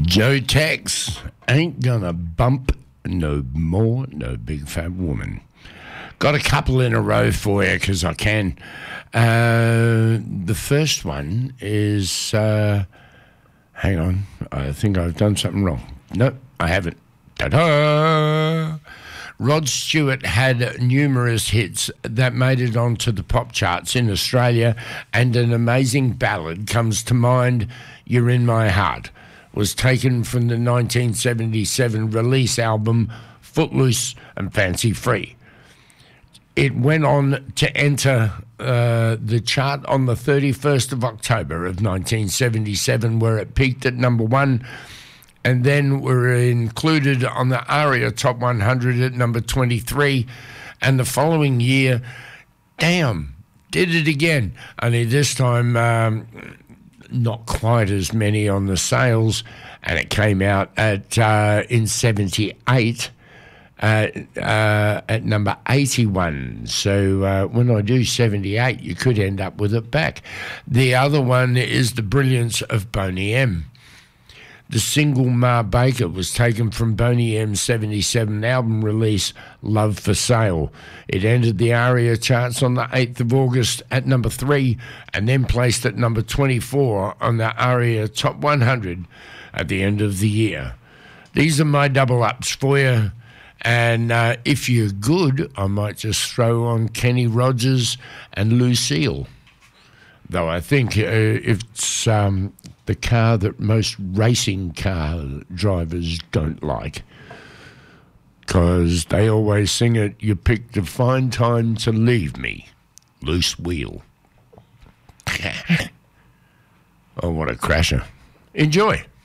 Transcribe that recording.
Joe Tex ain't gonna bump no more, no big fat woman. Got a couple in a row for you because I can. The first one is, hang on, I think I've done something wrong. Nope, I haven't. Ta-da! Rod Stewart had numerous hits that made it onto the pop charts in Australia, and an amazing ballad comes to mind, You're in My Heart, was taken from the 1977 release album Footloose and Fancy Free. It went on to enter the chart on the 31st of October of 1977, where it peaked at number 1, and then were included on the ARIA Top 100 at number 23. And the following year, damn, did it again. Only this time, not quite as many on the sales, and it came out at in 78 at number 81. So when I do 78, you could end up with it back. The other one is The Brilliance of Boney M. The single Ma Baker was taken from Boney M's 77 album release, Love for Sale. It entered the ARIA charts on the 8th of August at number 3, and then placed at number 24 on the ARIA Top 100 at the end of the year. These are my double-ups for you, and if you're good, I might just throw on Kenny Rogers and Lucille. Though I think it's the car that most racing car drivers don't like, because they always sing it, you picked a fine time to leave me, loose wheel. Oh, what a crasher. Enjoy.